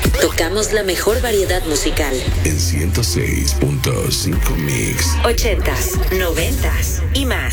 Tocamos la mejor variedad musical. En 106.5 Mix. 80s, 90s y más.